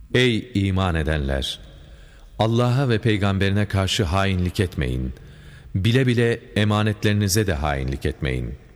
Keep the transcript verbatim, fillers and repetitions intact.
Ey iman edenler! Allah'a ve peygamberine karşı hainlik etmeyin. Bile bile emanetlerinize de hainlik etmeyin.